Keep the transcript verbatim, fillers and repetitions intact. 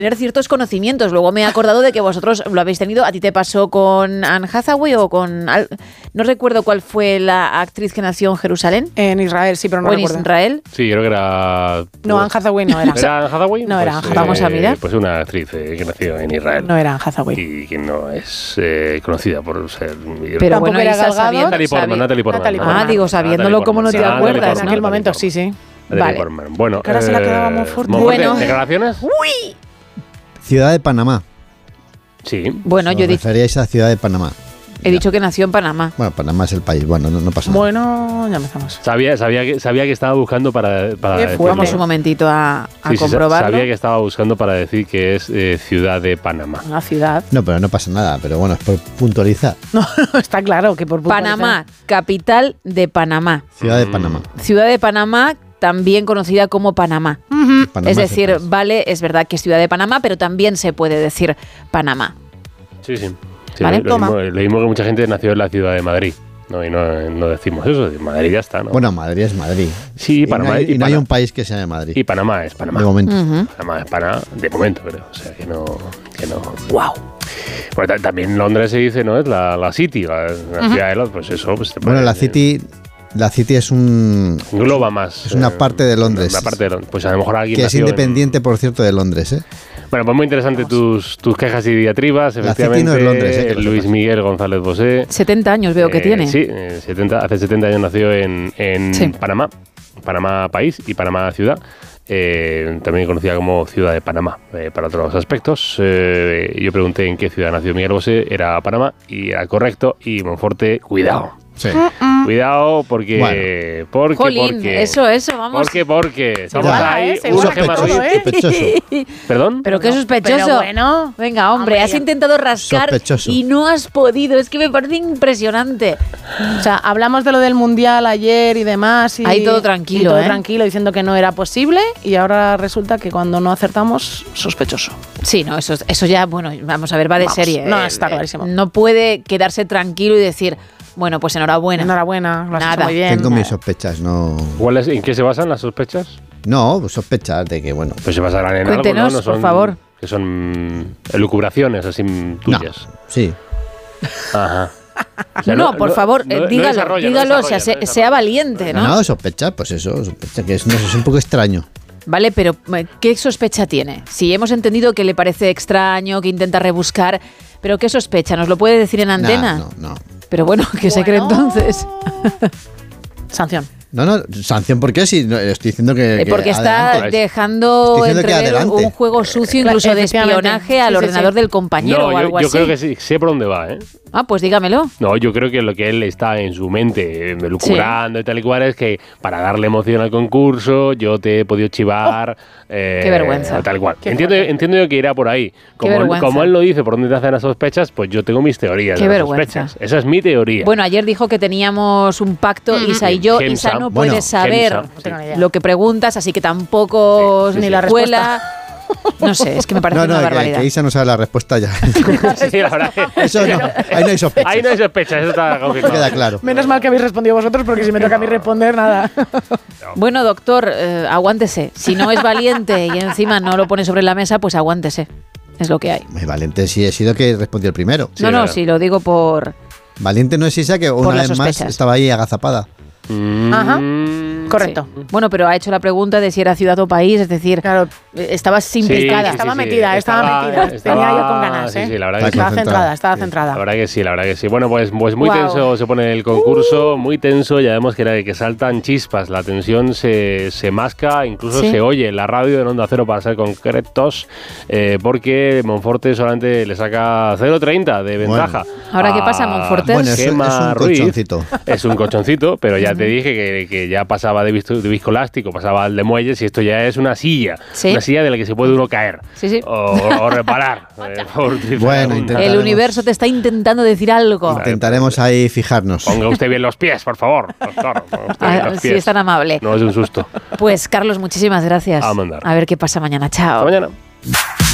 tener ciertos conocimientos. Luego me he acordado de que vosotros lo habéis tenido. ¿A ti te pasó con Anne Hathaway o con...? Al... No recuerdo cuál fue la actriz que nació en Jerusalén. En Israel, sí, pero no ¿O en recuerdo. Israel? Sí, creo que era... No, Anne Hathaway no era. ¿Era Anne Hathaway? No era Pues, Anne Hathaway. Vamos a mirar. Pues una actriz eh, que nació en Israel. No era Anne Hathaway. Y que no es eh, conocida por ser... Pero Tampoco bueno, era Isa, Gal Gadot. sabiendo- Natalie Portman, sabi- Natalie Portman. Natalie Ah, Portman. digo, sabiéndolo, ¿cómo no te Natalie acuerdas, Portman, En no? aquel Natalie momento, Portman. sí, sí. Natalie Vale. Portman. Bueno, Que ahora se la quedaba eh, Monfort. Monforte, Bueno. ¿declaraciones? ¡Uy! Ciudad de Panamá. Sí. Bueno, yo he Os dicho, referíais a Ciudad de Panamá. he dicho que nació en Panamá. Bueno, Panamá es el país. Bueno, no, no pasa nada. Bueno, ya empezamos. Sabía, sabía, que, sabía que estaba buscando para... para Qué decir- fuerte. Vamos un momentito a, a Sí, sí, comprobarlo. sabía que estaba buscando para decir que es eh, Ciudad de Panamá. Una ciudad. No, pero no pasa nada. Pero bueno, es por puntualizar. No, está claro que por puntualizar. Panamá, capital de Panamá. Ciudad de Mm. Panamá. Ciudad de Panamá, también conocida como Panamá. Panamá es el decir, país. vale, es verdad que es Ciudad de Panamá, pero también se puede decir Panamá. Sí, sí. Sí, Vale, lo, lo toma. mismo, lo mismo que mucha gente nació en la ciudad de Madrid. No, y no, no decimos eso. Madrid ya está, ¿no? Bueno, Madrid es Madrid. sí, Y Panamá. no hay, y y no hay Pana- un país que se llame Madrid. y Panamá es Panamá. De momento. Ujú. Panamá es Panamá, de momento, creo. O sea, que no... Que no. Wow. Bueno, ta- también Londres se dice, ¿no? Es la, la City, la, la ciudad de Londres. Pues eso... Pues te Bueno, puede- la City, la City es un Engloba más. es una eh, parte de Londres. Una parte de Londres. Pues a lo mejor alguien que es nació en- independiente, por cierto, de Londres, ¿eh? Bueno, pues muy interesante tus, tus quejas y diatribas, La City efectivamente. no es Londres, eh, que lo Luis sepas. Miguel González Bosé. setenta años veo que Eh, tiene. Sí, eh, setenta, hace setenta años nació en, en Sí. Panamá, Panamá país y Panamá ciudad. Eh, también conocida como Ciudad de Panamá, eh, para otros aspectos. Eh, yo pregunté en qué ciudad nació Miguel Bosé, era Panamá y era correcto. Y Monforte, cuidado. Sí. Cuidado porque... Bueno. porque, Jolín, porque eso, eso, vamos. Porque, porque... Estamos Segura, ahí... ¿eh? Segura un que Gemma todo, Ruiz. ¿eh? Sospechoso. ¿Perdón? Pero qué sospechoso. Pero bueno. Venga, hombre, Hombre, has yo- intentado rascar Sospechoso. y no has podido. Es que me parece impresionante. O sea, hablamos de lo del Mundial ayer y demás. Y, Ahí todo tranquilo, y todo ¿eh? tranquilo, diciendo que no era posible. Y ahora resulta que cuando no acertamos, sospechoso. Sí, no, eso, eso ya, bueno, vamos a ver, va de Vamos, serie. no, Eh, está eh, clarísimo. No puede quedarse tranquilo y decir, bueno, pues enhorabuena. Enhorabuena, lo has Nada. hecho muy bien. Tengo mis sospechas, no. ¿Cuáles- ¿En qué se basan las sospechas? No, pues sospechas de que, bueno. Pues se basarán en algo, ¿no? Cuéntenos, No son- por favor. Que son elucubraciones así tuyas. No, sí. Ajá. O sea, no, por favor, no- eh, no dígalo, desarrolla, no dígalo, desarrolla, sea, no se- sea desarrolla. valiente, ¿no? No, sospecha, pues eso, sospecha, que es, no sé, es un poco extraño. Vale, pero eh, ¿qué sospecha tiene? Si hemos entendido que le parece extraño, que intenta rebuscar, pero ¿qué sospecha? ¿Nos lo puede decir en antena? Nah, no, no. Pero bueno, ¿qué se cree Bueno. entonces? Sanción. No, no, sanción, ¿por qué? Si no, estoy diciendo que. Eh, que Porque está adelante. dejando Estoy diciendo que entrever adelante. un juego sucio, Claro, incluso de efectivamente. espionaje al Sí, sí, ordenador sí. del compañero No, o yo, algo yo así. creo que sí, sé por dónde va, ¿eh? Ah, pues dígamelo. No, yo creo que lo que él está en su mente, eh, elucubrando y tal y cual, es que para darle emoción al concurso, yo te he podido chivar. eh, Qué vergüenza. o Tal cual. Qué Entiendo, fuerte. entiendo yo que irá por ahí. Como, él- vergüenza. como él lo dice, por dónde te hacen las sospechas, pues yo tengo mis teorías Qué de las vergüenza. sospechas. Esa es mi teoría. Bueno, ayer dijo que teníamos un pacto, Isa y yo. Gemsa. Isa no Bueno, puede saber Gemsa, no tengo ni idea. lo que preguntas, así que tampoco Sí, sí, ni sí. la Ni la respuesta. No sé, es que me parece No, no, una que, barbaridad. que Isa no sabe la respuesta ya. Sí, la verdad que- Eso no, ahí no hay sospecha. Ahí no hay sospechas, eso está confirmado. Queda claro. Menos mal que habéis respondido vosotros, porque si me toca a mí responder, nada. Bueno, doctor, eh, aguántese. Si no es valiente y encima no lo pone sobre la mesa, pues aguántese. Es lo que hay. Muy valiente sí he sido que respondió el primero. Sí, no, no, claro. sí, lo digo por... Valiente no es Isa, que una las vez más sospechas. estaba ahí agazapada. Mm, Ajá. Correcto. Sí. Bueno, pero ha hecho la pregunta de si era ciudad o país, es decir, Claro, eh, estabas Sí, implicada. sí, estaba sí, metida, estaba, estaba- metida. estaba- Tenía yo con ganas, sí, ¿eh? sí, la verdad que estaba sí. centrada, estaba Sí. centrada. La verdad que sí, la verdad que sí. Bueno, pues, pues muy Guau. tenso se pone el concurso, muy tenso, ya vemos que, era de que saltan chispas, la tensión se, se masca, incluso Sí. se oye en la radio en Onda Cero para ser concretos, eh, porque Monforte solamente le saca cero coma treinta de ventaja. Ahora, ¿qué a pasa, Monforte? Bueno, es, es Gemma un Ruiz. colchoncito. Es un colchoncito, pero ya te dije que, que ya pasaba de, visto- de viscoelástico, pasaba al de muelles y esto ya es una silla. Sí. Una silla de la que se puede uno caer. Sí, sí. O, o reparar. eh, por utilizar Bueno, un- intenta- El Intentaremos. universo te está intentando decir algo. Intentaremos ahí fijarnos. Ponga usted bien los pies, por favor. Doctor, ponga usted bien Ah, los sí, pies. es tan amable. No es un susto. Pues, Carlos, muchísimas gracias. A mandar. A ver qué pasa mañana. Chao. Hasta mañana.